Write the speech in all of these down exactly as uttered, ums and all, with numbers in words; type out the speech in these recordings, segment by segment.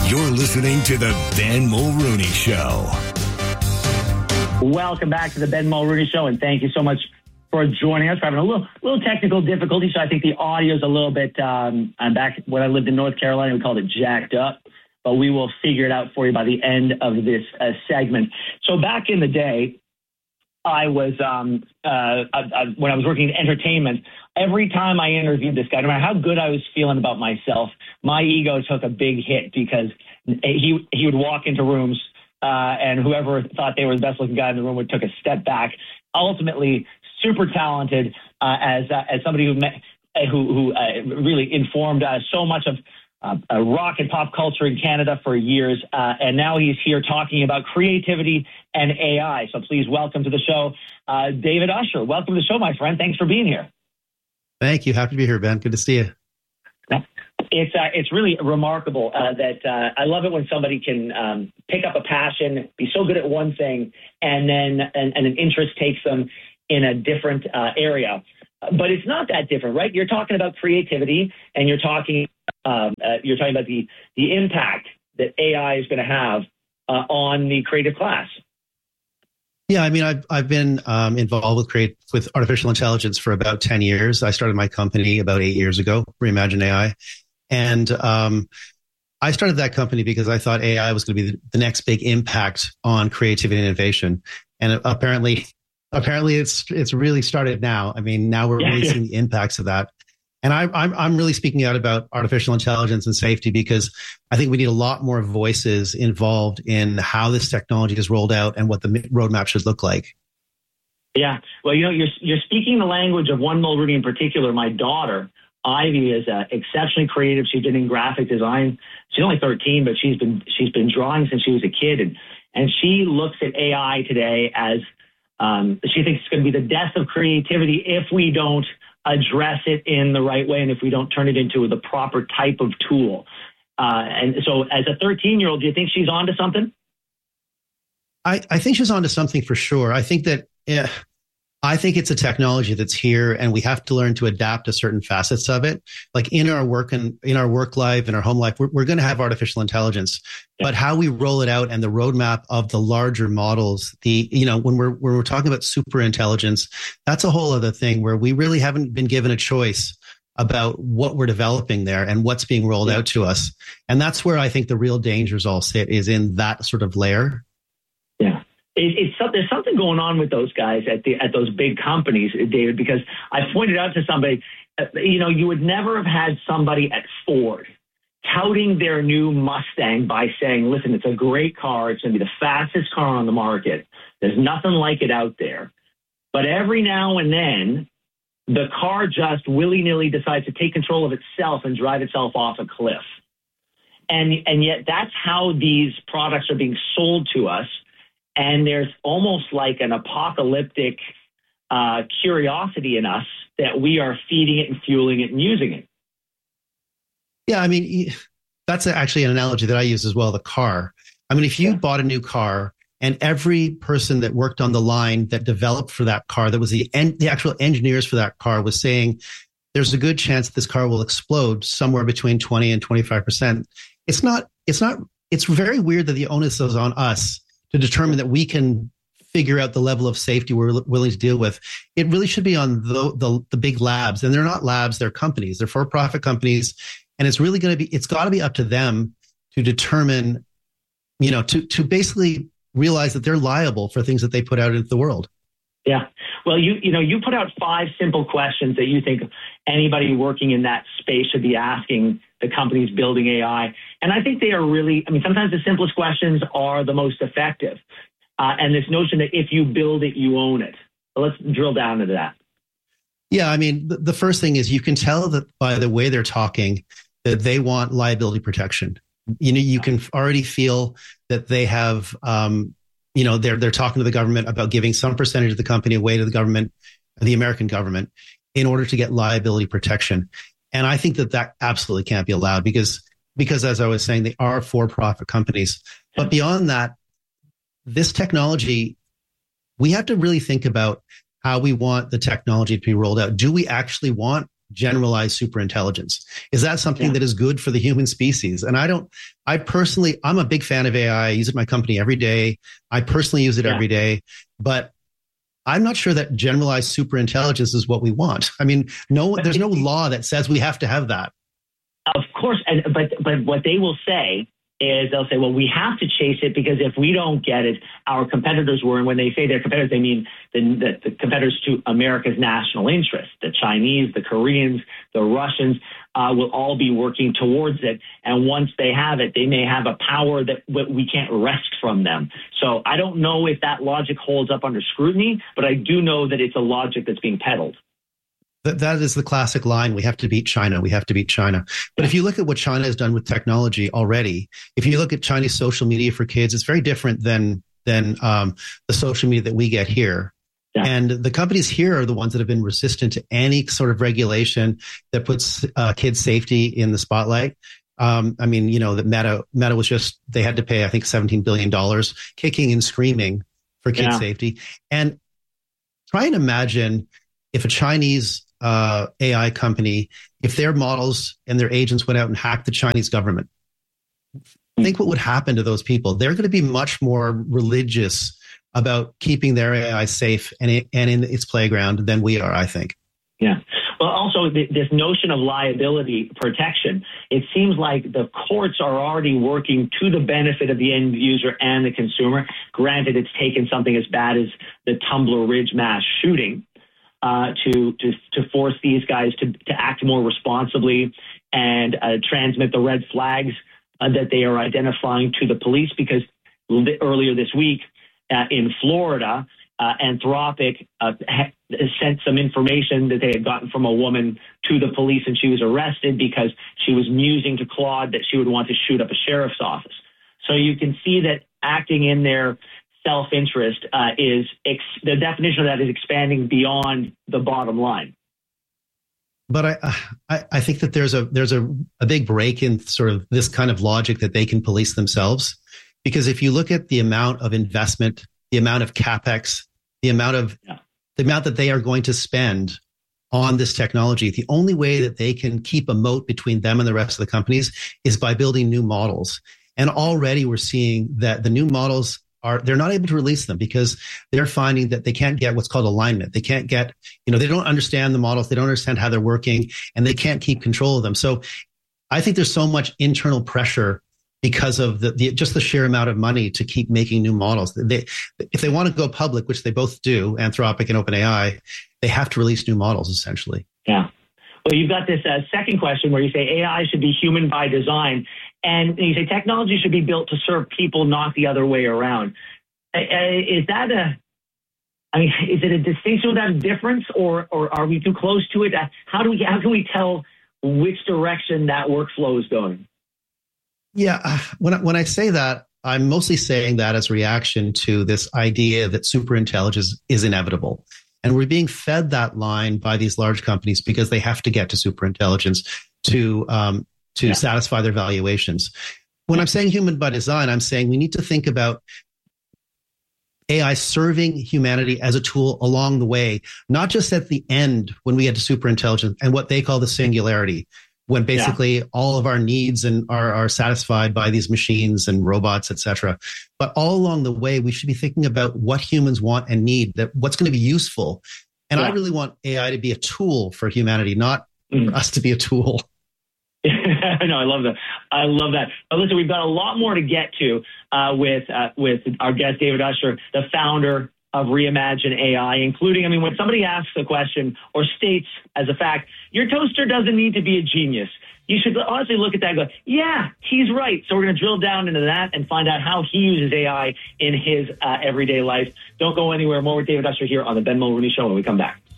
You're listening to the Ben Mulrooney Show. Welcome back to the Ben Mulrooney Show, and thank you so much for joining us. We're having a little little technical difficulty, so I think the audio is a little bit, um, I'm back when I lived in North Carolina, we called it jacked up, but we will figure it out for you by the end of this uh, segment. So back in the day, I was, um, uh, I, I, when I was working in entertainment, every time I interviewed this guy, no matter how good I was feeling about myself, my ego took a big hit because he he would walk into rooms uh, and whoever thought they were the best looking guy in the room would take a step back. Ultimately, super talented uh, as uh, as somebody who met, who who uh, really informed uh, so much of uh, uh, rock and pop culture in Canada for years, uh, and now he's here talking about creativity and A I. So please welcome to the show, uh, David Usher. Welcome to the show, my friend. Thanks for being here. Thank you. Happy to be here, Ben. Good to see you. It's uh, it's really remarkable uh, that uh, I love it when somebody can um, pick up a passion, be so good at one thing, and then and, and an interest takes them in a different uh, area. But it's not that different, right? You're talking about creativity, and you're talking um, uh, you're talking about the the impact that A I is going to have uh, on the creative class. Yeah, I mean, I've I've been um, involved with create with artificial intelligence for about ten years. I started my company about eight years ago, Reimagine A I, and um, I started that company because I thought A I was going to be the, the next big impact on creativity and innovation. And apparently, apparently, it's it's really started now. I mean, now we're yeah, really yeah. seeing the impacts of that. And I, I'm I'm really speaking out about artificial intelligence and safety because I think we need a lot more voices involved in how this technology is rolled out and what the roadmap should look like. Yeah, well, you know, you're you're speaking the language of one Mulrooney in particular. My daughter Ivy is uh, exceptionally creative. She's been in graphic design. She's only thirteen, but she's been she's been drawing since she was a kid, and and she looks at A I today as um, she thinks it's going to be the death of creativity if we don't address it in the right way and if we don't turn it into the proper type of tool. Uh, and so as a thirteen-year-old, do you think she's onto something? I, I think she's onto something for sure. I think that yeah, I think it's a technology that's here and we have to learn to adapt to certain facets of it. Like in our work and in our work life, in our home life, we're, we're going to have artificial intelligence, yeah. But how we roll it out and the roadmap of the larger models, the, you know, when we're, when we're talking about super intelligence, that's a whole other thing where we really haven't been given a choice about what we're developing there and what's being rolled yeah. out to us. And that's where I think the real dangers all sit, is in that sort of layer. Yeah. It, it's there's something going on with those guys at the at those big companies, David, because I pointed out to somebody, uh, you know, you would never have had somebody at Ford touting their new Mustang by saying, listen, it's a great car. It's going to be the fastest car on the market. There's nothing like it out there. But every now and then, the car just willy-nilly decides to take control of itself and drive itself off a cliff. And, and yet that's how these products are being sold to us. And there's almost like an apocalyptic uh, curiosity in us that we are feeding it and fueling it and using it. Yeah, I mean, that's actually an analogy that I use as well, the car. I mean, if you yeah. bought a new car and every person that worked on the line that developed for that car, that was the en- the actual engineers for that car, was saying, there's a good chance that this car will explode somewhere between twenty and twenty-five percent. It's not, it's not, it's very weird that the onus is on us to determine that we can figure out the level of safety we're willing to deal with. It really should be on the, the, the big labs, and they're not labs, they're companies, they're for-profit companies. And it's really going to be, it's got to be up to them to determine, you know, to, to basically realize that they're liable for things that they put out into the world. Yeah. Well, you, you know, you put out five simple questions that you think anybody working in that space should be asking the companies building A I. And I think they are really, I mean, sometimes the simplest questions are the most effective. Uh, and this notion that if you build it, you own it. So let's drill down into that. Yeah. I mean, the, the first thing is you can tell that by the way they're talking that they want liability protection. You know, you can already feel that they have, um, you know, they're they're talking to the government about giving some percentage of the company away to the government, the American government, in order to get liability protection. And I think that that absolutely can't be allowed because, because as I was saying, they are for-profit companies. But beyond that, this technology, we have to really think about how we want the technology to be rolled out. Do we actually want generalized superintelligence? Is that something yeah. that is good for the human species? And I don't, I personally, I'm a big fan of A I. I use it in my company every day. I personally use it yeah. every day, but I'm not sure that generalized superintelligence is what we want. I mean, no, but there's no law that says we have to have that. Of course. And, but, but what they will say is they'll say, well, we have to chase it because if we don't get it, our competitors were. And when they say their competitors, they mean the, the, the competitors to America's national interest. The Chinese, the Koreans, the Russians uh, will all be working towards it. And once they have it, they may have a power that we can't wrest from them. So I don't know if that logic holds up under scrutiny, but I do know that it's a logic that's being peddled. That, that is the classic line. We have to beat China. We have to beat China. But if you look at what China has done with technology already, if you look at Chinese social media for kids, it's very different than than um, the social media that we get here. Yeah. And the companies here are the ones that have been resistant to any sort of regulation that puts uh, kids' safety in the spotlight. Um, I mean, you know, the Meta Meta was just, they had to pay, I think, seventeen billion dollars kicking and screaming for kids' yeah. safety. And try and imagine if a Chinese uh, A I company, if their models and their agents went out and hacked the Chinese government, think what would happen to those people. They're going to be much more religious about keeping their A I safe and, it, and in its playground than we are, I think. Yeah. Well, also th- this notion of liability protection, it seems like the courts are already working to the benefit of the end user and the consumer. Granted, it's taken something as bad as the Tumbler Ridge mass shooting uh, to, to, to force these guys to, to act more responsibly and uh, transmit the red flags uh, that they are identifying to the police. Because li- earlier this week uh, in Florida, uh, Anthropic uh, ha- sent some information that they had gotten from a woman to the police, and she was arrested because she was musing to Claude that she would want to shoot up a sheriff's office. So you can see that acting in their self-interest uh, is ex- the definition of that is expanding beyond the bottom line. But I, I, I think that there's a there's a, a big break in sort of this kind of logic that they can police themselves, because if you look at the amount of investment, the amount of capex, the amount of yeah. the amount that they are going to spend on this technology, the only way that they can keep a moat between them and the rest of the companies is by building new models. And already we're seeing that the new models are, they're not able to release them because they're finding that they can't get what's called alignment. They can't get, you know, they don't understand the models. They don't understand how they're working, and they can't keep control of them. So I think there's so much internal pressure because of the, the just the sheer amount of money to keep making new models. They, if they want to go public, which they both do, Anthropic and OpenAI, they have to release new models essentially. Yeah. Well, you've got this uh, second question where you say A I should be human by design. And you say technology should be built to serve people, not the other way around. Uh, is that a, I mean, is it a distinction without a difference, or or are we too close to it? How do we, how can we tell which direction that workflow is going? Yeah, uh, when I, when I say that, I'm mostly saying that as a reaction to this idea that superintelligence is inevitable. And we're being fed that line by these large companies because they have to get to superintelligence to um, to yeah. satisfy their valuations. When I'm saying human by design, I'm saying we need to think about A I serving humanity as a tool along the way, not just at the end when we get to superintelligence and what they call the singularity, when basically yeah. all of our needs and are, are satisfied by these machines and robots, et cetera. But all along the way, we should be thinking about what humans want and need, that what's going to be useful. And yeah. I really want A I to be a tool for humanity, not mm. for us to be a tool. No, I love that. I love that. But listen, we've got a lot more to get to uh, with uh, with our guest, David Usher, the founder of Reimagine A I, including, I mean, when somebody asks a question or states as a fact, your toaster doesn't need to be a genius, you should honestly look at that and go, yeah, he's right. So we're going to drill down into that and find out how he uses A I in his uh, everyday life. Don't go anywhere. More with David Usher here on the Ben Mulrooney Show when we come back.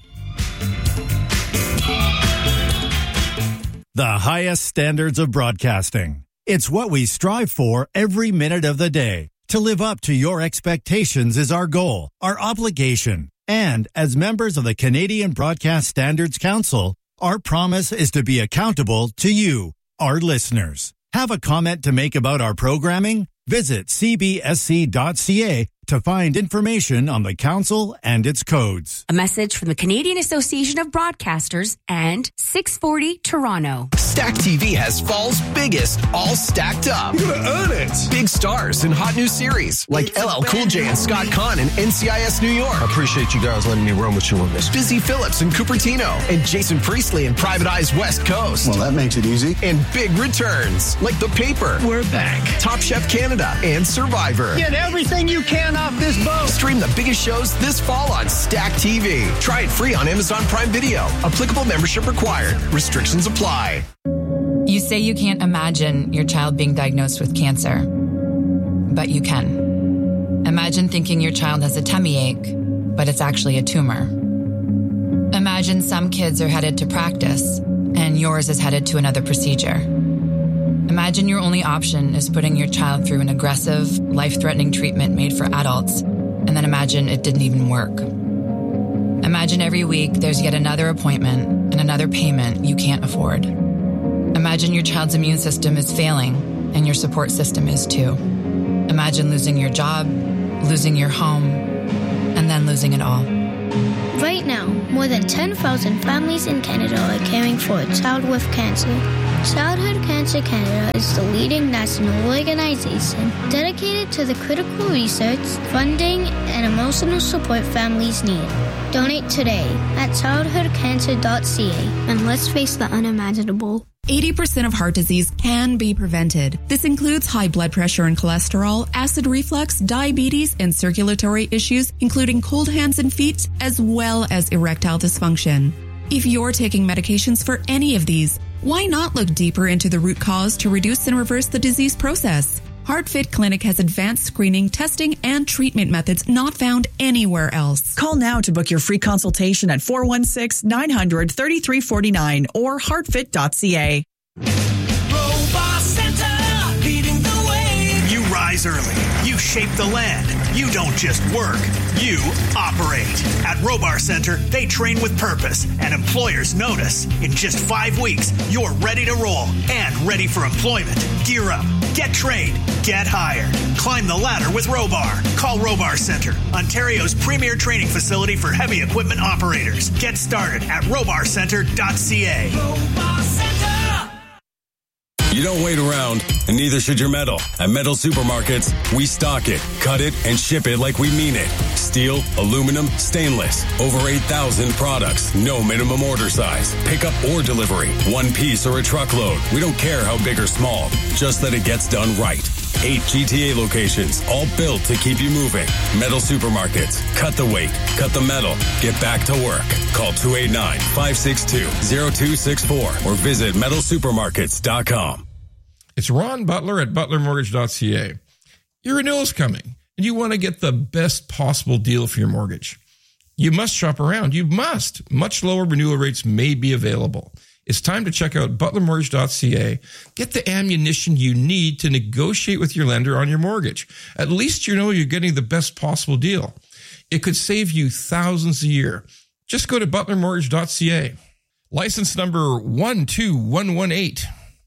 The highest standards of broadcasting. It's what we strive for every minute of the day. To live up to your expectations is our goal, our obligation. And as members of the Canadian Broadcast Standards Council, our promise is to be accountable to you, our listeners. Have a comment to make about our programming? Visit c b s c dot c a to find information on the Council and its codes. A message from the Canadian Association of Broadcasters and six forty Toronto. Stack T V has fall's biggest, all stacked up. You're gonna earn it. Big stars and hot new series like L L Cool J and Scott Conn in N C I S New York. I appreciate you guys letting me run with you on this. Busy Phillips and Cupertino and Jason Priestley in Private Eye's West Coast. Well, that makes it easy. And big returns like The Paper. We're back. Top Chef Canada and Survivor. Get everything you can off this boat. Stream the biggest shows this fall on Stack T V. Try it free on Amazon Prime Video. Applicable membership required. Restrictions apply. You say you can't imagine your child being diagnosed with cancer, but you can. Imagine thinking your child has a tummy ache, but it's actually a tumor. Imagine some kids are headed to practice and yours is headed to another procedure. Imagine your only option is putting your child through an aggressive, life-threatening treatment made for adults, and then imagine it didn't even work. Imagine every week there's yet another appointment and another payment you can't afford. Imagine your child's immune system is failing and your support system is too. Imagine losing your job, losing your home, and then losing it all. Right now, more than ten thousand families in Canada are caring for a child with cancer. Childhood Cancer Canada is the leading national organization dedicated to the critical research, funding, and emotional support families need. Donate today at childhood cancer dot c a and let's face the unimaginable. eighty percent of heart disease can be prevented. This includes high blood pressure and cholesterol, acid reflux, diabetes, and circulatory issues, including cold hands and feet, as well as erectile dysfunction. If you're taking medications for any of these, why not look deeper into the root cause to reduce and reverse the disease process? HeartFit Clinic has advanced screening, testing, and treatment methods not found anywhere else. Call now to book your free consultation at four one six, nine hundred, thirty-three forty-nine or heartfit dot c a. Robot Center, leading the way. You rise early. You shape the land. You don't just work. You operate. At Robar Center, they train with purpose, and employers notice. In just five weeks, you're ready to roll and ready for employment. Gear up. Get trained. Get hired. Climb the ladder with Robar. Call Robar Center, Ontario's premier training facility for heavy equipment operators. Get started at robar center dot c a. Robot Center. You don't wait around, and neither should your metal. At Metal Supermarkets, we stock it, cut it, and ship it like we mean it. Steel, aluminum, stainless. Over eight thousand products. No minimum order size. Pickup or delivery. One piece or a truckload. We don't care how big or small. Just that it gets done right. Eight G T A locations, all built to keep you moving. Metal Supermarkets. Cut the weight. Cut the metal. Get back to work. Call two eight nine, five six two, zero two six four or visit metal supermarkets dot com. It's Ron Butler at butler mortgage dot c a. Your renewal is coming, and you want to get the best possible deal for your mortgage. You must shop around. You must. Much lower renewal rates may be available. It's time to check out butler mortgage dot c a. Get the ammunition you need to negotiate with your lender on your mortgage. At least you know you're getting the best possible deal. It could save you thousands a year. Just go to butler mortgage dot c a. License number one two one one eight.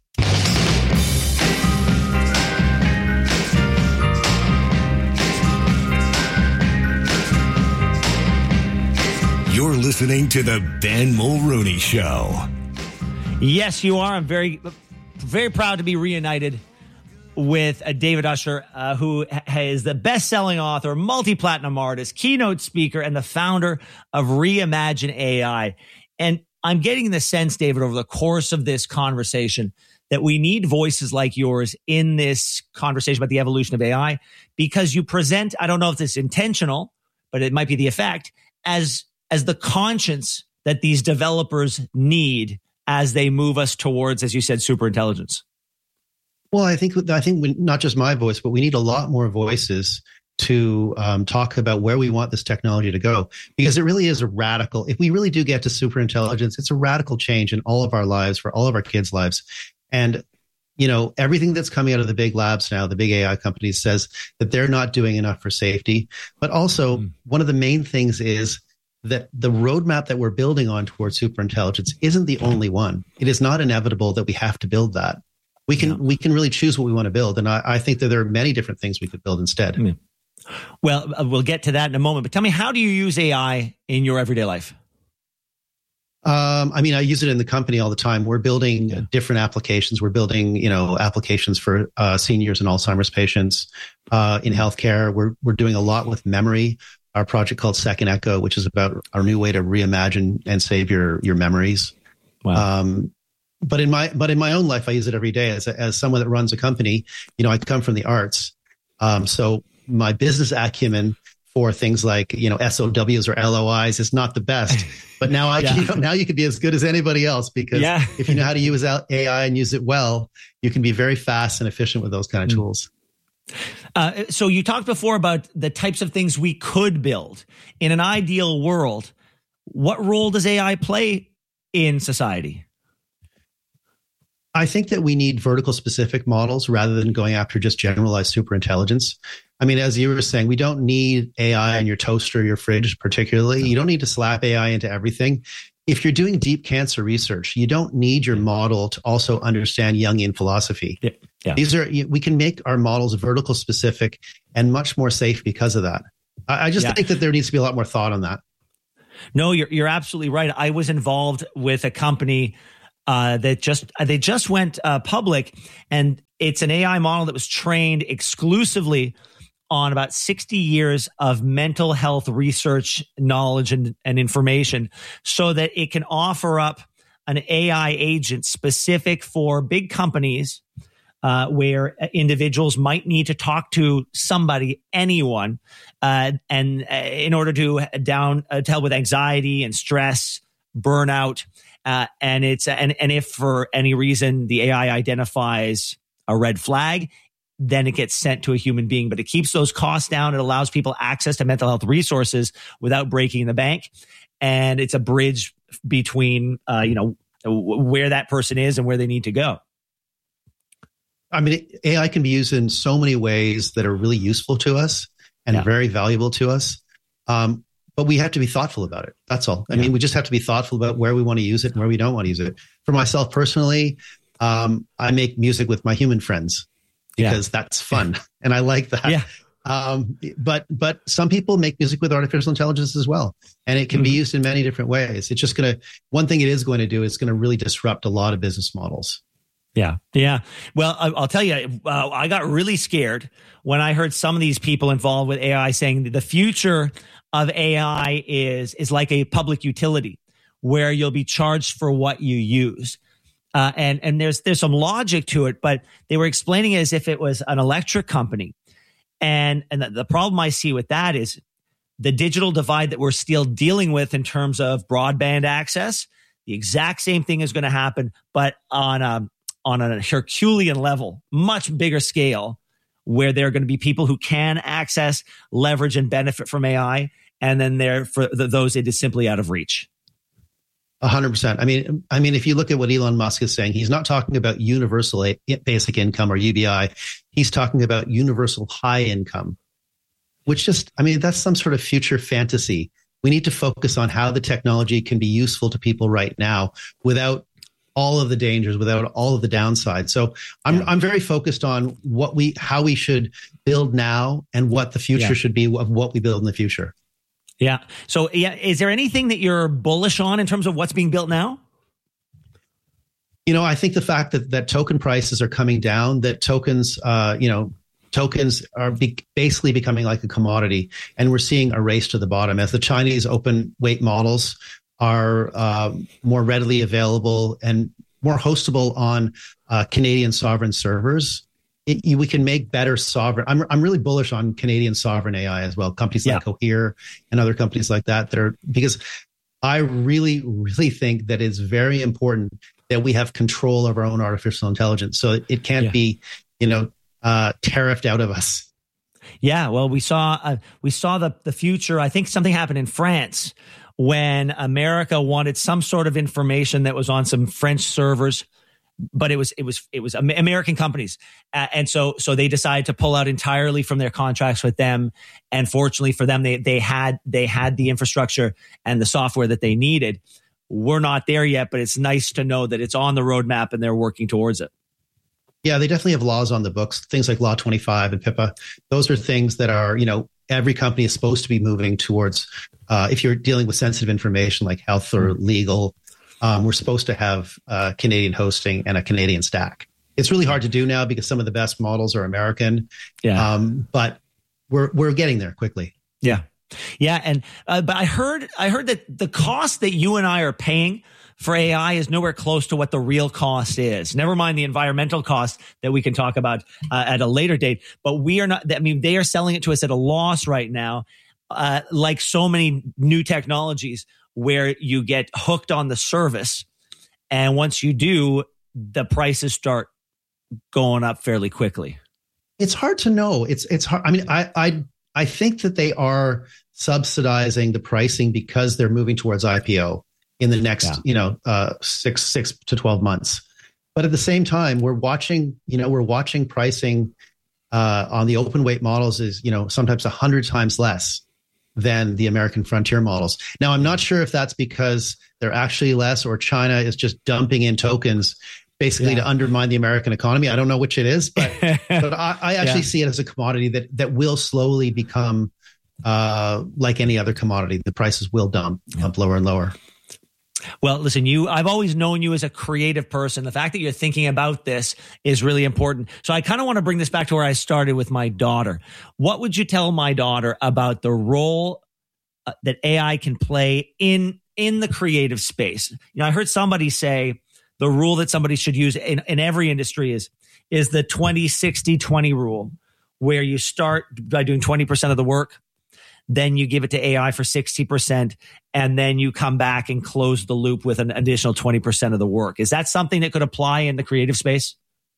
You're listening to the Ben Mulrooney Show. Yes, you are. I'm very, very proud to be reunited with uh, David Usher, uh, who ha- is the best-selling author, multi-platinum artist, keynote speaker, and the founder of Reimagine A I. And I'm getting the sense, David, over the course of this conversation, that we need voices like yours in this conversation about the evolution of A I, because you present, I don't know if this is intentional, but it might be the effect, as as the conscience that these developers need as they move us towards, as you said, superintelligence. Well, I think I think we, not just my voice, but we need a lot more voices to um, talk about where we want this technology to go, because it really is a radical. If we really do get to superintelligence, it's a radical change in all of our lives, for all of our kids' lives. And you know, everything that's coming out of the big labs now, the big A I companies, says that they're not doing enough for safety. But also, mm. one of the main things is that the roadmap that we're building on towards superintelligence isn't the only one. It is not inevitable that we have to build that. We can yeah. we can really choose what we want to build. And I, I think that there are many different things we could build instead. Mm. Well, uh, we'll get to that in a moment. But tell me, how do you use A I in your everyday life? Um, I mean, I use it in the company all the time. We're building yeah. different applications. We're building, you know, applications for uh, seniors and Alzheimer's patients uh, in healthcare. We're we're doing a lot with memory. Our project called Second Echo, which is about our new way to reimagine and save your your memories. Wow. Um, but in my but in my own life, I use it every day as a, as someone that runs a company. You know, I come from the arts, um, so my business acumen for things like, you know, S O Ws or L O Is is not the best, but now I, yeah. you know, now you can be as good as anybody else because yeah. if you know how to use A I and use it well, you can be very fast and efficient with those kind of mm. tools. Uh, so you talked before about the types of things we could build in an ideal world. What role does A I play in society? I think that we need vertical specific models rather than going after just generalized superintelligence. I mean, as you were saying, we don't need A I in your toaster, your fridge, particularly. You don't need to slap A I into everything. If you're doing deep cancer research, you don't need your model to also understand Jungian philosophy. Yeah. Yeah. These are, we can make our models vertical specific and much more safe because of that. I, I just yeah. think that there needs to be a lot more thought on that. No, you're you're absolutely right. I was involved with a company uh, that just they just went uh, public, and it's an A I model that was trained exclusively on about sixty years of mental health research knowledge and, and information, so that it can offer up an A I agent specific for big companies uh, where individuals might need to talk to somebody, anyone, uh, and uh, in order to down uh, to help with anxiety and stress, burnout, uh, and it's and and if for any reason the A I identifies a red flag, then it gets sent to a human being. But it keeps those costs down. It allows people access to mental health resources without breaking the bank. And it's a bridge between, uh, you know, where that person is and where they need to go. I mean, A I can be used in so many ways that are really useful to us and Yeah. very valuable to us. Um, but we have to be thoughtful about it. That's all. I Yeah. mean, we just have to be thoughtful about where we want to use it and where we don't want to use it. For myself personally, um, I make music with my human friends because Yeah. that's fun. And I like that. Yeah. Um, but, but some people make music with artificial intelligence as well. And it can Mm-hmm. be used in many different ways. It's just going to, one thing it is going to do is going to really disrupt a lot of business models. Yeah. Yeah. Well, I, I'll tell you, uh, I got really scared when I heard some of these people involved with A I saying that the future of A I is, is like a public utility where you'll be charged for what you use. Uh, and, and there's, there's some logic to it, but they were explaining it as if it was an electric company. And, and the, the problem I see with that is the digital divide that we're still dealing with in terms of broadband access. The exact same thing is going to happen, but on a, on a Herculean level, much bigger scale, where there are going to be people who can access, leverage, and benefit from A I. And then there for the, those, it is simply out of reach. A hundred percent. I mean, I mean, if you look at what Elon Musk is saying, he's not talking about universal a- basic income or U B I. He's talking about universal high income, which just, I mean, that's some sort of future fantasy. We need to focus on how the technology can be useful to people right now without all of the dangers, without all of the downsides. So I'm, yeah. I'm very focused on what we, how we should build now and what the future yeah. should be of what we build in the future. Yeah. So, yeah, is there anything that you're bullish on in terms of what's being built now? You know, I think the fact that that token prices are coming down, that tokens, uh, you know, tokens are be- basically becoming like a commodity, and we're seeing a race to the bottom as the Chinese open weight models are uh, more readily available and more hostable on uh, Canadian sovereign servers. It, you, we can make better sovereign. I'm I'm really bullish on Canadian sovereign A I as well. Companies yeah. like Cohere and other companies like that that are, because I really really think that it's very important that we have control of our own artificial intelligence. So it, it can't yeah. be, you know, uh, tariffed out of us. Yeah, well, we saw uh, we saw the the future. I think something happened in France when America wanted some sort of information that was on some French servers. But it was it was it was American companies, uh, and so so they decided to pull out entirely from their contracts with them. And fortunately for them, they they had they had the infrastructure and the software that they needed. We're not there yet, but it's nice to know that it's on the roadmap and they're working towards it. Yeah, they definitely have laws on the books, things like Law twenty-five and PIPA. Those are things that are, you know, every company is supposed to be moving towards, uh, if you're dealing with sensitive information like health or legal, um, we're supposed to have uh, Canadian hosting and a Canadian stack. It's really hard to do now because some of the best models are American. Yeah. Um, but we're we're getting there quickly. Yeah. Yeah. And, uh, but I heard, I heard that the cost that you and I are paying for A I is nowhere close to what the real cost is. Never mind the environmental cost that we can talk about uh, at a later date. But we are not, I mean, they are selling it to us at a loss right now, uh, like so many new technologies where you get hooked on the service. And once you do, the prices start going up fairly quickly. It's hard to know. It's, it's hard. I mean, I, I, I think that they are subsidizing the pricing because they're moving towards I P O in the next, yeah. you know, uh, six, six to twelve months. But at the same time, we're watching, you know, we're watching pricing uh, on the open weight models is, you know, sometimes a hundred times less than the American frontier models. Now, I'm not sure if that's because they're actually less or China is just dumping in tokens basically yeah. to undermine the American economy. I don't know which it is, but but I, I actually yeah. see it as a commodity that that will slowly become uh, like any other commodity. The prices will dump yeah. up lower and lower. Well, listen, you, I've always known you as a creative person. The fact that you're thinking about this is really important. So I kind of want to bring this back to where I started with my daughter. What would you tell my daughter about the role uh, that A I can play in, in the creative space? You know, I heard somebody say the rule that somebody should use in, in every industry is, is the twenty sixty twenty rule, where you start by doing twenty percent of the work, then you give it to A I for sixty percent, and then you come back and close the loop with an additional twenty percent of the work. Is that something that could apply in the creative space?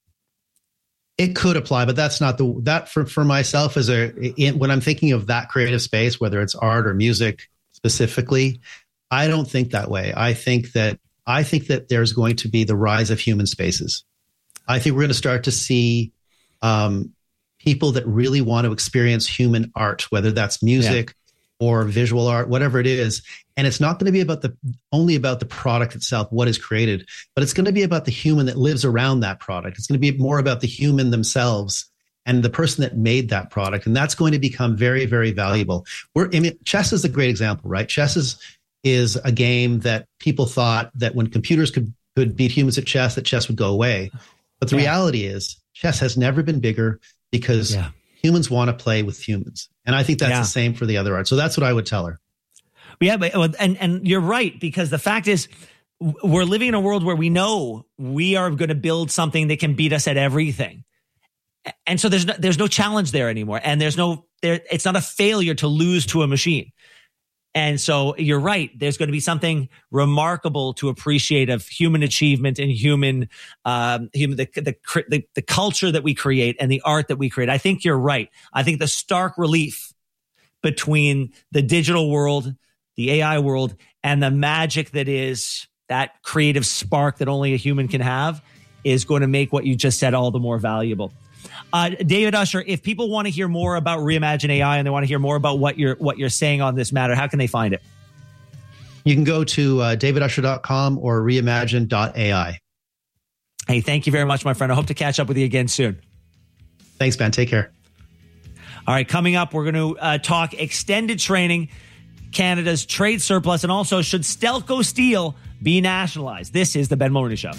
It could apply, but that's not the, that for, for myself as a, in, when I'm thinking of that creative space, whether it's art or music specifically, I don't think that way. I think that, I think that there's going to be the rise of human spaces. I think we're going to start to see, um, people that really want to experience human art, whether that's music yeah. or visual art, whatever it is. And it's not going to be about the only about the product itself, what is created, but it's going to be about the human that lives around that product. It's going to be more about the human themselves and the person that made that product. And that's going to become very, very valuable. We're, I mean, chess is a great example, right? Chess is, is a game that people thought that when computers could, could beat humans at chess, that chess would go away. But the yeah. reality is chess has never been bigger, because yeah. humans want to play with humans. And I think that's yeah. the same for the other art. So that's what I would tell her. Yeah, but, and, and you're right, because the fact is we're living in a world where we know we are going to build something that can beat us at everything. And so there's no, there's no challenge there anymore. And there's no, there, it's not a failure to lose to a machine. And so you're right. There's going to be something remarkable to appreciate of human achievement and human, um, human the, the, the, the culture that we create and the art that we create. I think you're right. I think the stark relief between the digital world, the A I world, and the magic that is that creative spark that only a human can have is going to make what you just said all the more valuable. Uh, David Usher, if people want to hear more about Reimagine A I and they want to hear more about what you're what you're saying on this matter, how can they find it? You can go to uh, david usher dot com or reimagine dot A I. Hey, thank you very much, my friend. I hope to catch up with you again soon. Thanks, man. Take care. All right, coming up, we're going to uh, talk extended training, Canada's trade surplus, and also should Stelco Steel be nationalized? This is the Ben Mulroney Show.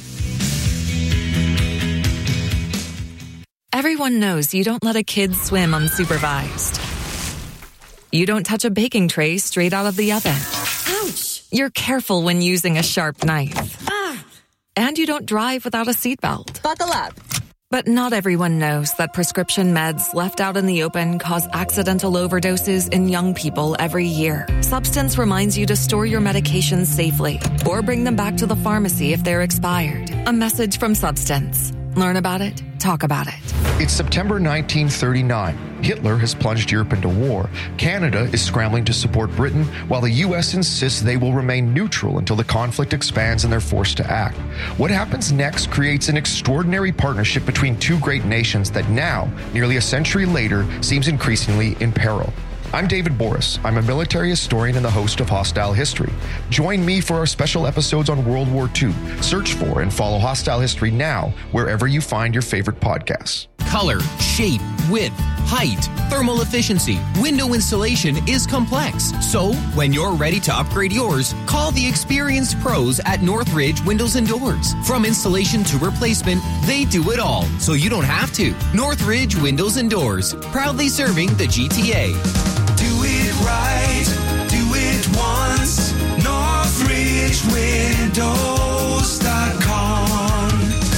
Everyone knows you don't let a kid swim unsupervised. You don't touch a baking tray straight out of the oven. Ouch! You're careful when using a sharp knife. Ah! And you don't drive without a seatbelt. Buckle up. But not everyone knows that prescription meds left out in the open cause accidental overdoses in young people every year. Substance reminds you to store your medications safely or bring them back to the pharmacy if they're expired. A message from Substance. Learn about it, talk about it. It's September nineteen thirty-nine. Hitler has plunged Europe into war. Canada is scrambling to support Britain, while the U S insists they will remain neutral until the conflict expands and they're forced to act. What happens next creates an extraordinary partnership between two great nations that now, nearly a century later, seems increasingly in peril. I'm David Boris. I'm a military historian and the host of Hostile History. Join me for our special episodes on World War Two. Search for and follow Hostile History now, wherever you find your favorite podcasts. Color, shape, width, height, thermal efficiency, window insulation is complex. So, when you're ready to upgrade yours, call the experienced pros at Northridge Windows and Doors. From installation to replacement, they do it all, so you don't have to. Northridge Windows and Doors, proudly serving the G T A. Do it right, do it once. Northridge Windows dot com.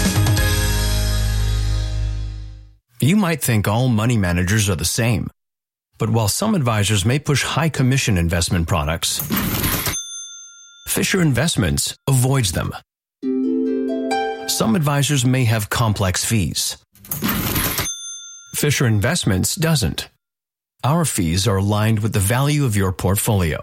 You might think all money managers are the same, but while some advisors may push high commission investment products, Fisher Investments avoids them. Some advisors may have complex fees. Fisher Investments doesn't. Our fees are aligned with the value of your portfolio.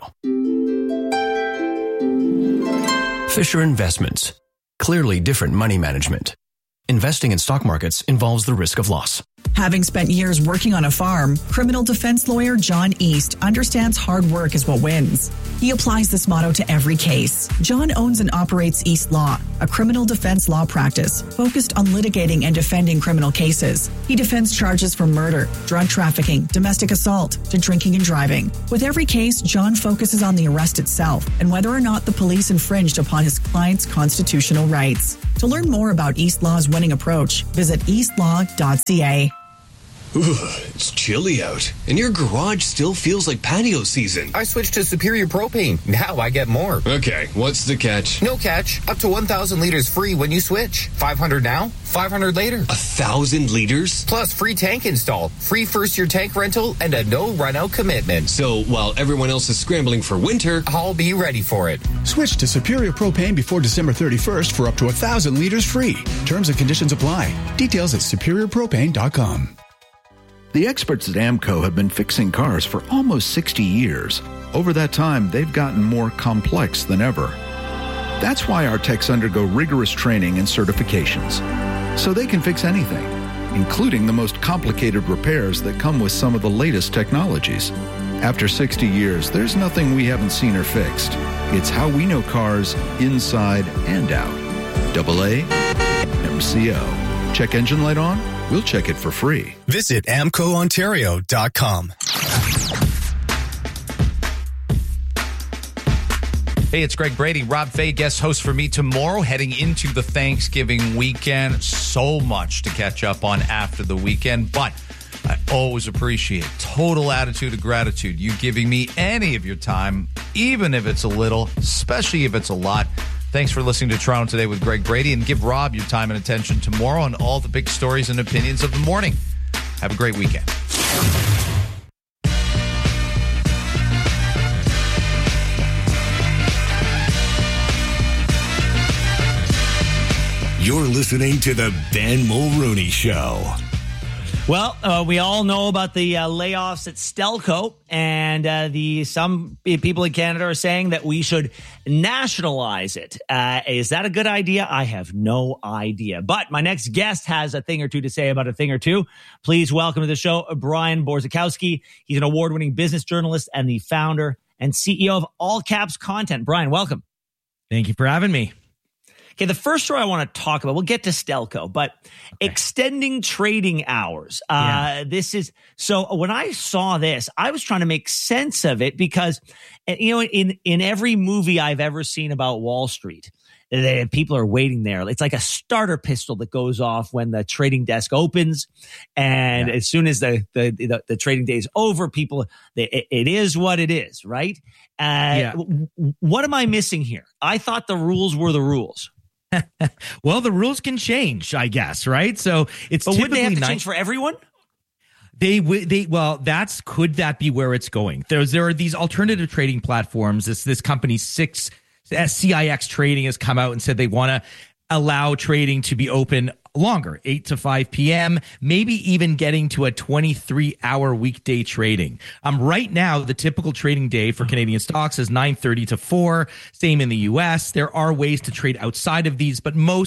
Fisher Investments. Clearly different money management. Investing in stock markets involves the risk of loss. Having spent years working on a farm, criminal defense lawyer John East understands hard work is what wins. He applies this motto to every case. John owns and operates East Law, a criminal defense law practice focused on litigating and defending criminal cases. He defends charges from murder, drug trafficking, domestic assault, to drinking and driving. With every case, John focuses on the arrest itself and whether or not the police infringed upon his client's constitutional rights. To learn more about East Law's winning approach, visit east law dot c a. Ooh, it's chilly out, and your garage still feels like patio season. I switched to Superior Propane. Now I get more. Okay, what's the catch? No catch. Up to one thousand liters free when you switch. five hundred now, five hundred later. A thousand liters? Plus free tank install, free first-year tank rental, and a no run-out commitment. So while everyone else is scrambling for winter, I'll be ready for it. Switch to Superior Propane before December thirty-first for up to one thousand liters free. Terms and conditions apply. Details at superior propane dot com. The experts at AMCO have been fixing cars for almost sixty years. Over that time, they've gotten more complex than ever. That's why our techs undergo rigorous training and certifications, so they can fix anything, including the most complicated repairs that come with some of the latest technologies. After sixty years, there's nothing we haven't seen or fixed. It's how we know cars inside and out. Double A, M C O. Check engine light on? We'll check it for free. Visit amco ontario dot com. Hey, it's Greg Brady. Rob Fay, guest host for me tomorrow, heading into the Thanksgiving weekend. So much to catch up on after the weekend, but I always appreciate total attitude of gratitude. You giving me any of your time, even if it's a little, especially if it's a lot. Thanks for listening to Toronto Today with Greg Brady, and give Rob your time and attention tomorrow on all the big stories and opinions of the morning. Have a great weekend. You're listening to the Ben Mulrooney Show. Well, uh, we all know about the uh, layoffs at Stelco, and uh, the some people in Canada are saying that we should nationalize it. Uh, is that a good idea? I have no idea. But my next guest has a thing or two to say about a thing or two. Please welcome to the show, Brian Borzakowski. He's an award-winning business journalist and the founder and C E O of All Caps Content. Brian, welcome. Thank you for having me. Okay, the first story I want to talk about, we'll get to Stelco, but okay. Extending trading hours. Uh, yeah. This is, so when I saw this, I was trying to make sense of it because, you know, in, in every movie I've ever seen about Wall Street, they, people are waiting there. It's like a starter pistol that goes off when the trading desk opens. And yeah. as soon as the, the, the, the trading day is over, people, they, it, it is what it is, right? Uh, yeah. What am I missing here? I thought the rules were the rules. Well, the rules can change, I guess, right? So it's but typically wouldn't they have to nice- change for everyone? They they well, that's could that be where it's going? There's there are these alternative trading platforms. This this company six C I X Trading has come out and said they want to allow trading to be open longer, eight to five p.m., maybe even getting to a twenty-three hour weekday trading. Um, right now, the typical trading day for Canadian stocks is nine thirty to four. Same in the U S. There are ways to trade outside of these, but most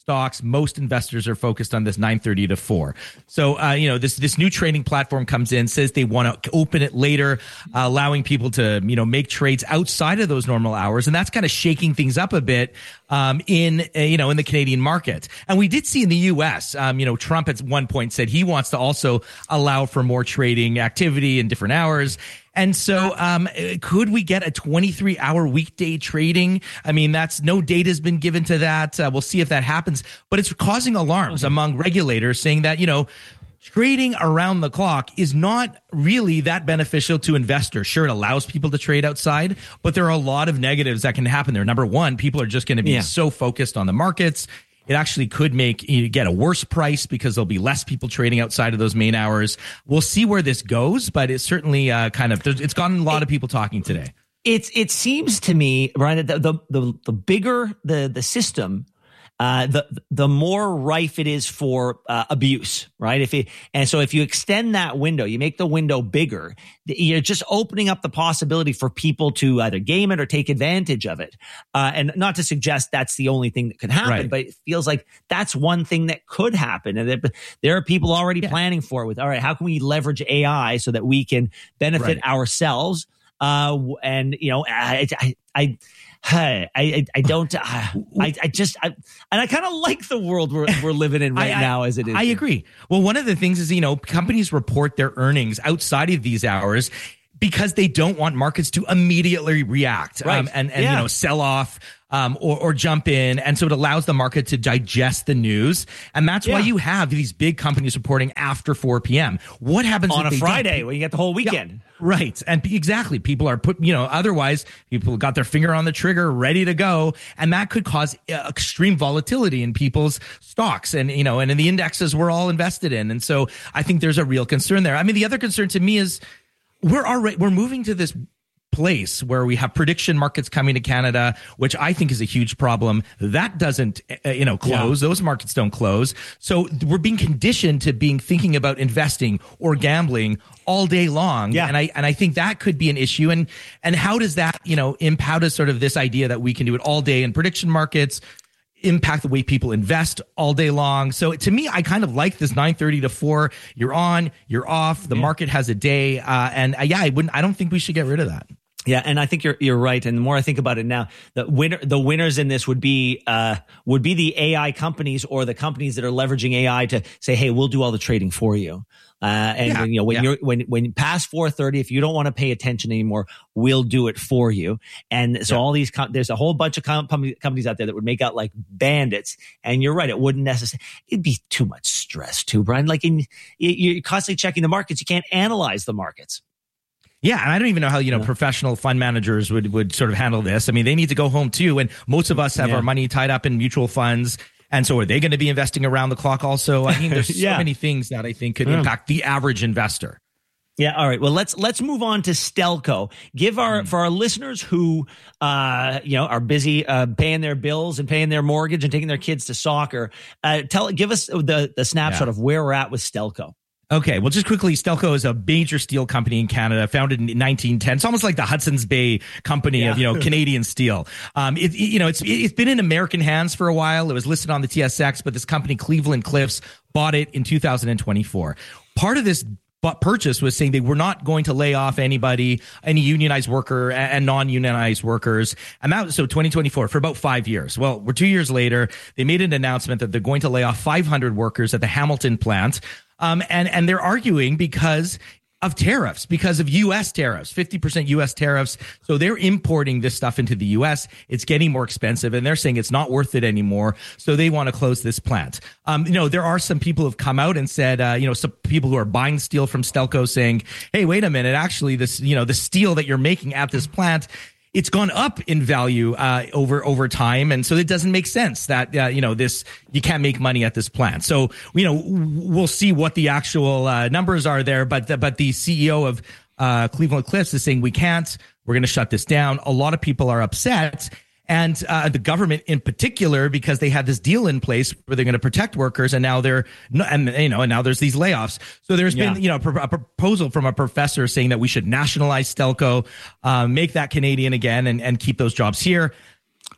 stocks. Most investors are focused on this nine thirty to four. So, uh, you know, this this new trading platform comes in, says they want to open it later, uh, allowing people to, you know, make trades outside of those normal hours. And that's kind of shaking things up a bit um, in, uh, you know, in the Canadian market. And we did see in the U S, um, you know, Trump at one point said he wants to also allow for more trading activity in different hours. And so, um, could we get a twenty-three hour weekday trading? I mean, that's no data has been given to that. Uh, we'll see if that happens, but it's causing alarms okay. among regulators saying that, you know, trading around the clock is not really that beneficial to investors. Sure, it allows people to trade outside, but there are a lot of negatives that can happen there. Number one, people are just going to be yeah. so focused on the markets. It actually could make you get a worse price because there'll be less people trading outside of those main hours. We'll see where this goes, but it's certainly uh, kind of, it's gotten a lot of people talking today. It's, it seems to me, Brian, that the, the, the bigger the, the system, uh, the, the more rife it is for uh, abuse, right? If it, and so if you extend that window, you make the window bigger, you're just opening up the possibility for people to either game it or take advantage of it. Uh, and not to suggest that's the only thing that could happen, right. but it feels like that's one thing that could happen. And there, there are people already yeah. planning for it with, all right, how can we leverage A I so that we can benefit right. ourselves? Uh, and you know, I, I, I, I, I, I don't, uh, I, I just, I, and I kind of like the world we're, we're living in right I, now as it is. I agree. Well, one of the things is, you know, companies report their earnings outside of these hours because they don't want markets to immediately react right. um, and, and yeah. you know, sell off. Um, or, or jump in. And so it allows the market to digest the news. And that's yeah. why you have these big companies reporting after four p.m. What happens on if a they Friday don't? when you get the whole weekend? Yeah, right. And exactly. People are put, you know, otherwise people got their finger on the trigger ready to go. And that could cause uh, extreme volatility in people's stocks and, you know, and in the indexes we're all invested in. And so I think there's a real concern there. I mean, the other concern to me is we're already, we're moving to this place where we have prediction markets coming to Canada, which I think is a huge problem. That doesn't, uh, you know, close. Yeah. Those markets don't close. So we're being conditioned to being thinking about investing or gambling all day long. Yeah. And I, and I think that could be an issue. And, and how does that, you know, impact us sort of this idea that we can do it all day in prediction markets, impact the way people invest all day long. So to me, I kind of like this nine thirty to four. You're on, you're off. The yeah. market has a day. Uh, and uh, yeah, I wouldn't, I don't think we should get rid of that. Yeah, and I think you're you're right. And the more I think about it now, the winner the winners in this would be uh would be the A I companies or the companies that are leveraging A I to say, hey, we'll do all the trading for you. Uh, and yeah, when, you know when yeah. you're when when past four thirty, if you don't want to pay attention anymore, we'll do it for you. And so yeah. all these com- there's a whole bunch of com- companies out there that would make out like bandits. And you're right, it wouldn't necessarily. It'd be too much stress, too, Brian. Like in you're constantly checking the markets, you can't analyze the markets. Yeah, and I don't even know how, you know, yeah. professional fund managers would, would sort of handle this. I mean, they need to go home too, and most of us have yeah. our money tied up in mutual funds, and so are they going to be investing around the clock also? I mean, there's so yeah. many things that I think could yeah. impact the average investor. Yeah. All right. Well, let's let's move on to Stelco. Give our mm. for our listeners who uh you know are busy uh paying their bills and paying their mortgage and taking their kids to soccer. Uh, tell give us the the snapshot yeah. of where we're at with Stelco. Okay, well, just quickly, Stelco is a major steel company in Canada, founded in nineteen ten. It's almost like the Hudson's Bay company yeah. of, you know, Canadian steel. Um, it, you know, it's it's been in American hands for a while. It was listed on the T S X, but this company, Cleveland Cliffs, bought it in two thousand twenty-four. Part of this But purchase was saying they were not going to lay off anybody, any unionized worker and non-unionized workers. And that was so twenty twenty-four for about five years. Well, we're two years later. They made an announcement that they're going to lay off five hundred workers at the Hamilton plant. Um, and, and they're arguing because of tariffs, because of U S tariffs, fifty percent U S tariffs. So they're importing this stuff into the U S. It's getting more expensive, and they're saying it's not worth it anymore. So they want to close this plant. Um, you know, there are some people who have come out and said, uh, you know, some people who are buying steel from Stelco saying, hey, wait a minute, actually this, you know, the steel that you're making at this plant, it's gone up in value uh, over over time, and so it doesn't make sense that uh, you know this you can't make money at this plant. So you know we'll see what the actual uh, numbers are there, but the, but the C E O of uh, Cleveland Cliffs is saying we can't. We're going to shut this down. A lot of people are upset. And uh, the government in particular, because they had this deal in place where they're going to protect workers, and now they're, and you know, and now there's these layoffs. So there's yeah. been, you know, a proposal from a professor saying that we should nationalize Stelco, uh, make that Canadian again, and, and keep those jobs here.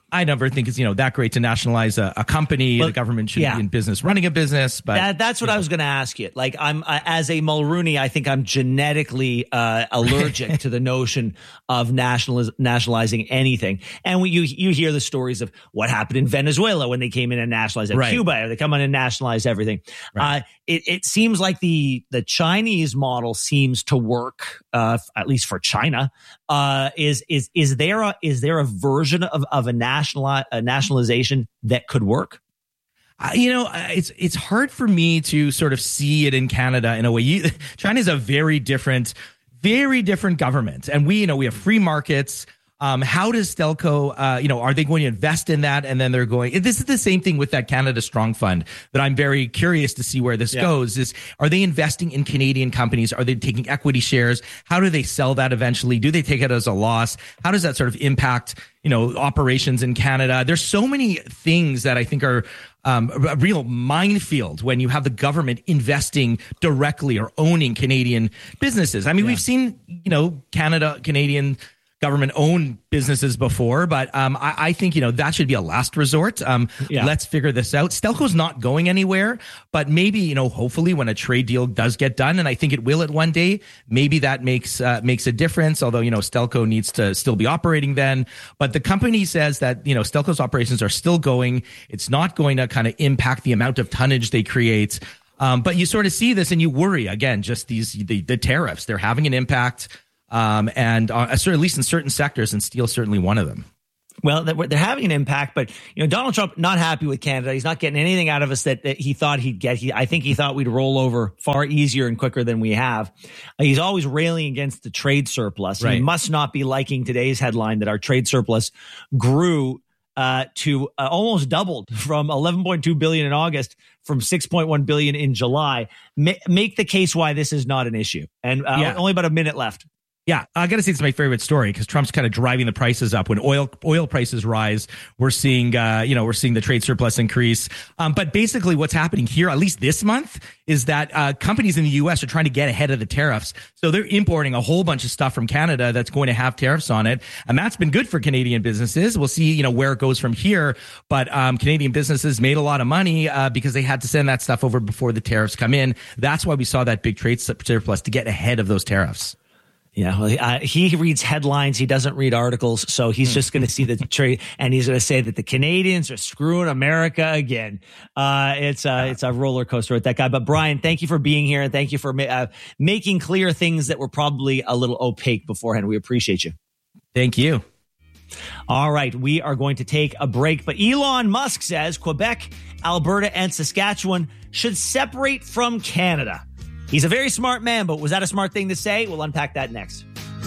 I never think it's, you know, that great to nationalize a, a company. But, the government should yeah. be in business running a business. But that, that's what I was going to ask you. Like, I'm uh, as a Mulrooney, I think I'm genetically uh, allergic to the notion of nationaliz- nationalizing anything. And when you you hear the stories of what happened in Venezuela when they came in and nationalized it, Right. Cuba, or they come in and nationalize everything. Right. Uh, it, it seems like the the Chinese model seems to work, uh, at least for China. Uh, is is is there a is there a version of of a national a nationalization that could work? Uh, you know, uh, it's it's hard for me to sort of see it in Canada in a way. You, China is a very different, very different government, and we, you know, we have free markets. Um, how does Stelco, uh, you know, are they going to invest in that? And then they're going, this is the same thing with that Canada Strong Fund that I'm very curious to see where this Yeah. goes is, are they investing in Canadian companies? Are they taking equity shares? How do they sell that eventually? Do they take it as a loss? How does that sort of impact, you know, operations in Canada? There's so many things that I think are um, a real minefield when you have the government investing directly or owning Canadian businesses. I mean, Yeah. we've seen, you know, Canada, Canadian government owned businesses before, but um, I, I think, you know, that should be a last resort. Um, Yeah. Let's figure this out. Stelco's not going anywhere, but maybe, you know, hopefully when a trade deal does get done, and I think it will at one day, maybe that makes uh, makes a difference. Although, you know, Stelco needs to still be operating then. But the company says that, you know, Stelco's operations are still going. It's not going to kind of impact the amount of tonnage they create. Um, but you sort of see this and you worry, again, just these the, the tariffs. They're having an impact. Um, and uh, at least in certain sectors, and steel certainly one of them. Well, they're having an impact, but you know, Donald Trump not happy with Canada. He's not getting anything out of us that, that he thought he'd get. He, I think he thought we'd roll over far easier and quicker than we have. Uh, he's always railing against the trade surplus. Right. He must not be liking today's headline that our trade surplus grew uh, to uh, almost doubled from eleven point two billion in August from six point one billion in July. Ma- make the case why this is not an issue. And uh, Yeah. only about a minute left. Yeah, I got to say it's my favorite story because Trump's kind of driving the prices up. When oil oil prices rise, we're seeing, uh, you know, we're seeing the trade surplus increase. Um, but basically, what's happening here, at least this month, is that uh, companies in the U S are trying to get ahead of the tariffs. So they're importing a whole bunch of stuff from Canada that's going to have tariffs on it, and that's been good for Canadian businesses. We'll see, you know, where it goes from here. But um, Canadian businesses made a lot of money uh, because they had to send that stuff over before the tariffs come in. That's why we saw that big trade surplus to get ahead of those tariffs. Yeah, well, uh, he reads headlines. He doesn't read articles. So he's just going to see the trade, and he's going to say that the Canadians are screwing America again. Uh, it's a, it's a roller coaster with that guy. But Brian, thank you for being here, and thank you for ma- uh, making clear things that were probably a little opaque beforehand. We appreciate you. Thank you. All right, we are going to take a break. But Elon Musk says Quebec, Alberta, and Saskatchewan should separate from Canada. He's a very smart man, but was that a smart thing to say? We'll unpack that next.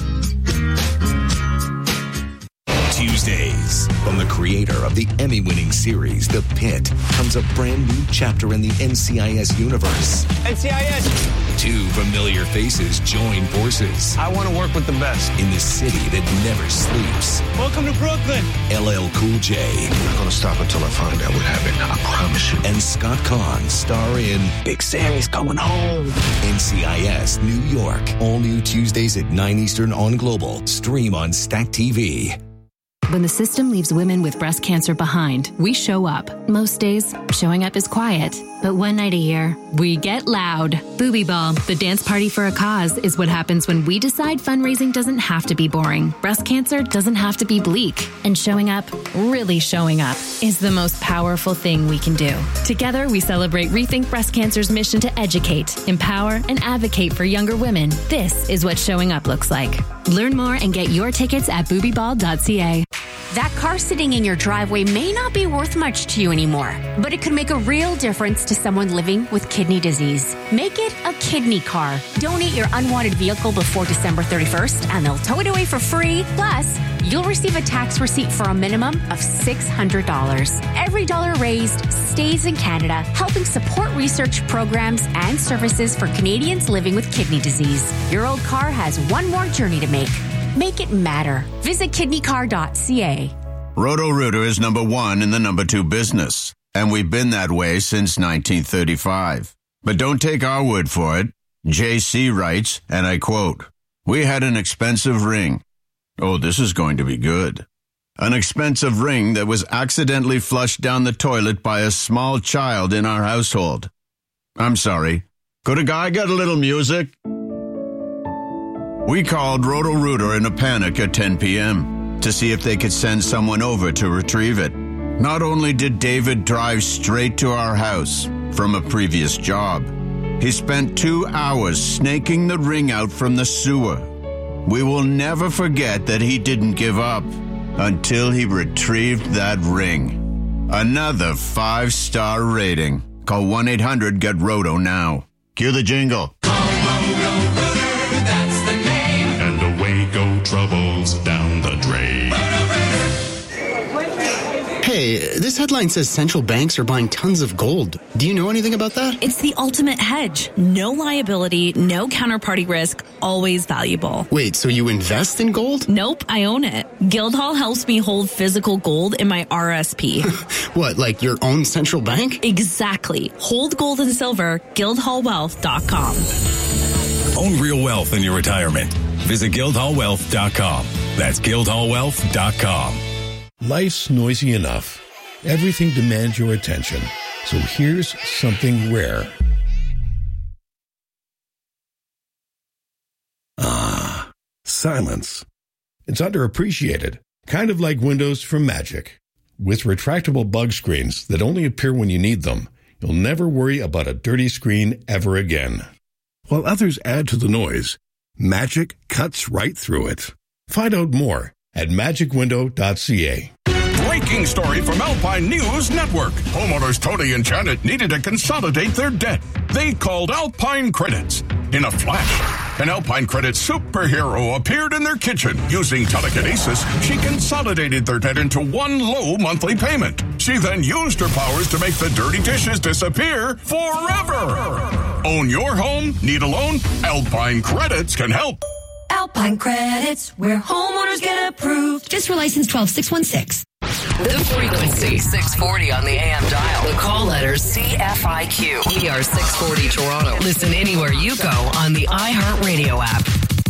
Tuesdays. From the creator of the Emmy-winning series, The Pit, comes a brand new chapter in the N C I S universe. N C I S! Two familiar faces join forces. I want to work with the best. In the city that never sleeps. Welcome to Brooklyn. L L Cool J. I'm not going to stop until I find out what happened. I promise you. And Scott Kahn star in Big Sammy's coming home. N C I S New York. All new Tuesdays at nine Eastern on Global. Stream on Stack T V. When the system leaves women with breast cancer behind, we show up. Most days, showing up is quiet. But one night a year, we get loud. Booby Ball, the dance party for a cause, is what happens when we decide fundraising doesn't have to be boring. Breast cancer doesn't have to be bleak. And showing up, really showing up, is the most powerful thing we can do. Together, we celebrate Rethink Breast Cancer's mission to educate, empower, and advocate for younger women. This is what showing up looks like. Learn more and get your tickets at booby ball dot c a. That car sitting in your driveway may not be worth much to you anymore, but it could make a real difference to someone living with kidney disease. Make it a kidney car. Donate your unwanted vehicle before December thirty-first, and they'll tow it away for free. Plus, you'll receive a tax receipt for a minimum of six hundred dollars. Every dollar raised stays in Canada, helping support research programs and services for Canadians living with kidney disease. Your old car has one more journey to make. Make it matter. Visit kidney car dot c a. Roto-Rooter is number one in the number two business, and we've been that way since nineteen thirty-five. But don't take our word for it. J C writes, and I quote, "We had an expensive ring. Oh, this is going to be good. An expensive ring that was accidentally flushed down the toilet by a small child in our household. I'm sorry. Could a guy get a little music? We called Roto-Rooter in a panic at ten p.m. to see if they could send someone over to retrieve it. Not only did David drive straight to our house from a previous job, he spent two hours snaking the ring out from the sewer. We will never forget that he didn't give up until he retrieved that ring. Another five-star rating. Call one eight hundred get roto now. Cue the jingle. Roto-Rooter, that's the name. And away go troubles down the drain. Hey, this headline says central banks are buying tons of gold. Do you know anything about that? It's the ultimate hedge. No liability, no counterparty risk, always valuable. Wait, so you invest in gold? Nope, I own it. Guildhall helps me hold physical gold in my R S P. What, like your own central bank? Exactly. Hold gold and silver, guildhall wealth dot com. Own real wealth in your retirement. Visit guildhall wealth dot com. That's guildhall wealth dot com. Life's noisy enough. Everything demands your attention. So here's something rare. Ah, silence. It's underappreciated, kind of like Windows from Magic. With retractable bug screens that only appear when you need them, you'll never worry about a dirty screen ever again. While others add to the noise, Magic cuts right through it. Find out more at magic window dot c a. Breaking story from Alpine News Network. Homeowners Tony and Janet needed to consolidate their debt. They called Alpine Credits. In a flash, an Alpine Credits superhero appeared in their kitchen. Using telekinesis, she consolidated their debt into one low monthly payment. She then used her powers to make the dirty dishes disappear forever. Own your home? Need a loan? Alpine Credits can help. Alpine Credits, where homeowners get approved. Just for license twelve six one six. The frequency, six forty on the A M dial. The call letter, C F I Q. We are six forty Toronto. Listen anywhere you go on the iHeartRadio app.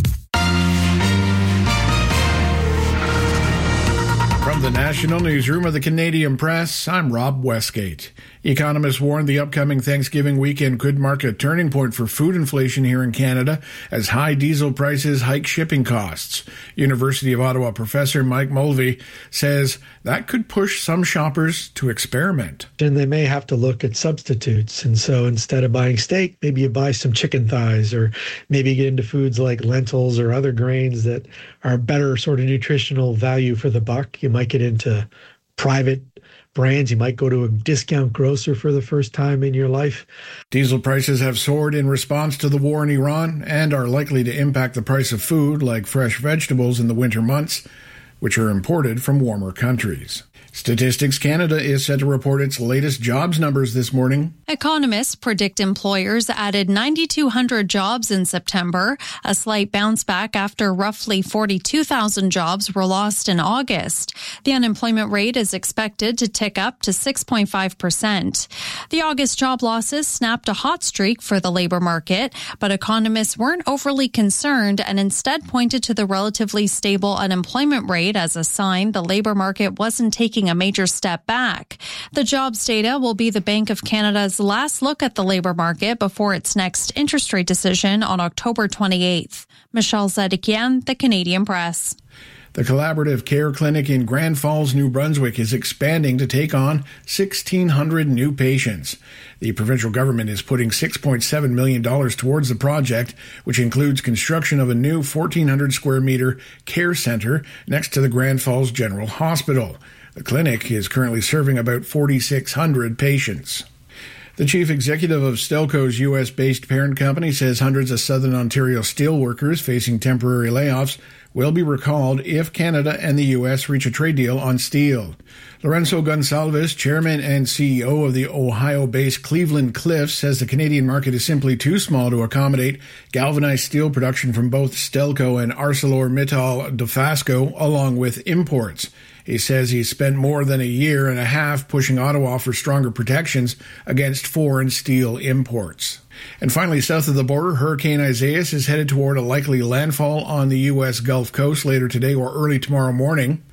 From the National Newsroom of the Canadian Press, I'm Rob Westgate. Economists warned the upcoming Thanksgiving weekend could mark a turning point for food inflation here in Canada as high diesel prices hike shipping costs. University of Ottawa professor Mike Mulvey says that could push some shoppers to experiment. And they may have to look at substitutes. And so instead of buying steak, maybe you buy some chicken thighs, or maybe get into foods like lentils or other grains that are better sort of nutritional value for the buck. You might get into private brands. You might go to a discount grocer for the first time in your life. Diesel prices have soared in response to the war in Iran and are likely to impact the price of food like fresh vegetables in the winter months, which are imported from warmer countries. Statistics Canada is set to report its latest jobs numbers this morning. Economists predict employers added nine thousand two hundred jobs in September, a slight bounce back after roughly forty-two thousand jobs were lost in August. The unemployment rate is expected to tick up to six point five percent. The August job losses snapped a hot streak for the labor market, but economists weren't overly concerned and instead pointed to the relatively stable unemployment rate as a sign the labor market wasn't taking a major step back. The jobs data will be the Bank of Canada's last look at the labor market before its next interest rate decision on October twenty-eighth. Michelle Zedekian, The Canadian Press. The Collaborative Care Clinic in Grand Falls, New Brunswick is expanding to take on sixteen hundred new patients. The provincial government is putting six point seven million dollars towards the project, which includes construction of a new fourteen hundred square meter care centre next to the Grand Falls General Hospital. The clinic is currently serving about forty-six hundred patients. The chief executive of Stelco's U S-based parent company says hundreds of Southern Ontario steelworkers facing temporary layoffs will be recalled if Canada and the U S reach a trade deal on steel. Lorenzo Gonsalves, chairman and C E O of the Ohio-based Cleveland Cliffs, says the Canadian market is simply too small to accommodate galvanized steel production from both Stelco and ArcelorMittal Dofasco, along with imports. He says he spent more than a year and a half pushing Ottawa for stronger protections against foreign steel imports. And finally, south of the border, Hurricane Isaias is headed toward a likely landfall on the U S Gulf Coast later today or early tomorrow morning.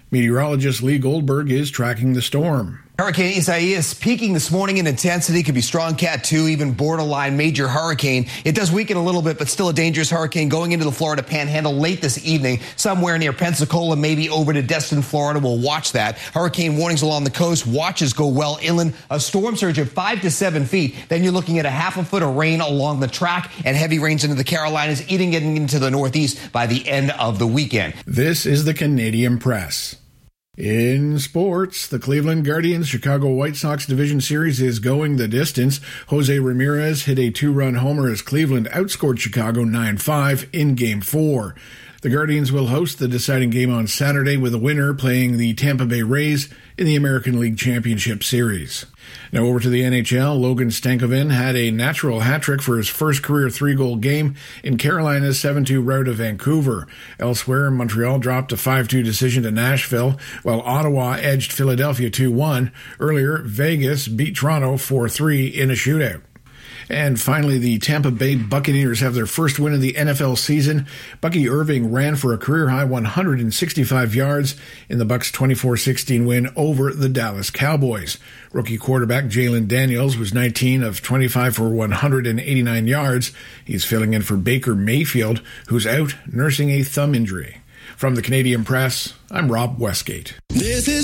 Meteorologist Lee Goldberg is tracking the storm. Hurricane Isaias peaking this morning in intensity, could be strong Cat two, even borderline major hurricane. It does weaken a little bit, but still a dangerous hurricane going into the Florida Panhandle late this evening, somewhere near Pensacola, maybe over to Destin, Florida. We'll watch that. Hurricane warnings along the coast. Watches go well inland. A storm surge of five to seven feet. Then you're looking at a half a foot of rain along the track and heavy rains into the Carolinas, eating getting into the Northeast by the end of the weekend. This is the Canadian Press. In sports, the Cleveland Guardians Chicago White Sox Division Series is going the distance. Jose Ramirez hit a two-run homer as Cleveland outscored Chicago nine five in Game four. The Guardians will host the deciding game on Saturday with a winner playing the Tampa Bay Rays in the American League Championship Series. Now over to the N H L. Logan Stankoven had a natural hat-trick for his first career three-goal game in Carolina's seven two rout of Vancouver. Elsewhere, Montreal dropped a five two decision to Nashville, while Ottawa edged Philadelphia two one. Earlier, Vegas beat Toronto four three in a shootout. And finally, the Tampa Bay Buccaneers have their first win of the N F L season. Bucky Irving ran for a career-high one hundred sixty-five yards in the Bucs' twenty-four sixteen win over the Dallas Cowboys. Rookie quarterback Jalen Daniels was nineteen of twenty-five for one hundred eighty-nine yards. He's filling in for Baker Mayfield, who's out nursing a thumb injury. From the Canadian Press, I'm Rob Westgate. This is